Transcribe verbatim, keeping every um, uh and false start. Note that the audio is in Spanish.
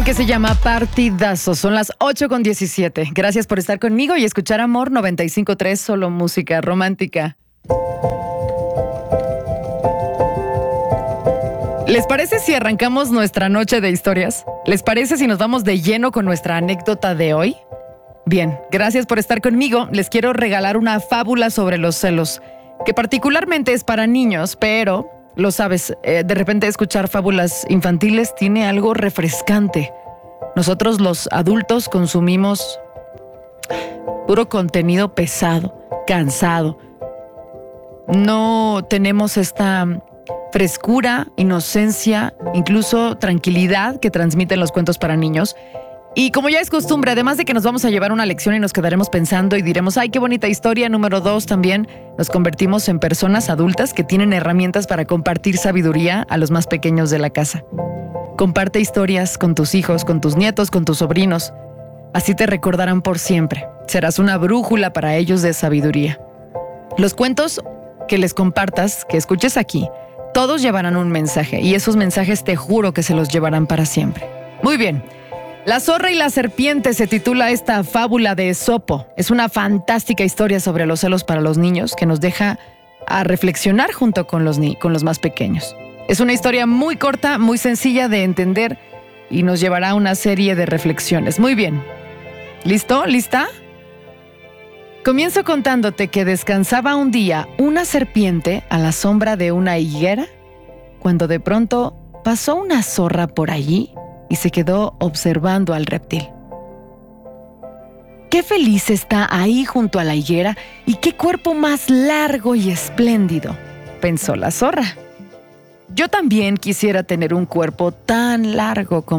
que se llama Partidazo. Son las ocho con diecisiete. Gracias por estar conmigo y escuchar Amor noventa y cinco punto tres, solo música romántica. ¿Les parece si arrancamos nuestra noche de historias? ¿Les parece si nos vamos de lleno con nuestra anécdota de hoy? Bien, gracias por estar conmigo. Les quiero regalar una fábula sobre los celos, que particularmente es para niños, pero lo sabes, eh, de repente escuchar fábulas infantiles tiene algo refrescante. Nosotros los adultos consumimos puro contenido pesado, cansado. No tenemos esta frescura, inocencia, incluso tranquilidad que transmiten los cuentos para niños. Y como ya es costumbre, además de que nos vamos a llevar una lección y nos quedaremos pensando y diremos, ¡ay, qué bonita historia! Número dos, también nos convertimos en personas adultas que tienen herramientas para compartir sabiduría a los más pequeños de la casa. Comparte historias con tus hijos, con tus nietos, con tus sobrinos. Así te recordarán por siempre. Serás una brújula para ellos de sabiduría. Los cuentos que les compartas, que escuches aquí, todos llevarán un mensaje y esos mensajes te juro que se los llevarán para siempre. Muy bien. La zorra y la serpiente se titula esta fábula de Esopo. Es una fantástica historia sobre los celos para los niños que nos deja a reflexionar junto con los, ni- con los más pequeños. Es una historia muy corta, muy sencilla de entender y nos llevará a una serie de reflexiones. Muy bien. ¿Listo? ¿Lista? Comienzo contándote que descansaba un día una serpiente a la sombra de una higuera cuando de pronto pasó una zorra por allí y se quedó observando al reptil. ¡Qué feliz está ahí junto a la higuera y qué cuerpo más largo y espléndido!, pensó la zorra. Yo también quisiera tener un cuerpo tan largo como